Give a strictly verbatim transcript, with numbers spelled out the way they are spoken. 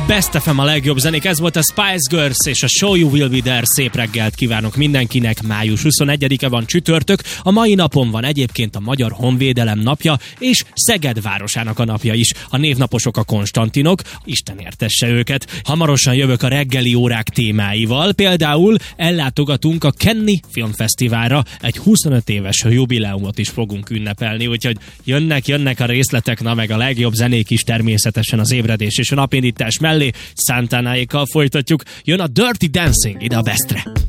Best ef em a legjobb zenék, ez volt a Spice Girls és a Show You Will Be There. Szép reggelt kívánok mindenkinek, május huszonegyedike van, csütörtök, a mai napon van egyébként a Magyar Honvédelem napja, és Szeged városának a napja is. A névnaposok a Konstantinok, Isten értesse őket. Hamarosan jövök a reggeli órák témáival, például ellátogatunk a Cannes Filmfesztiválra, egy huszonöt éves jubileumot is fogunk ünnepelni, úgyhogy jönnek, jönnek a részletek, na meg a legjobb zenék is természetesen az ébredés és a napindítás mellé. Santanáékkal folytatjuk, jön a Dirty Dancing ide a Bestre.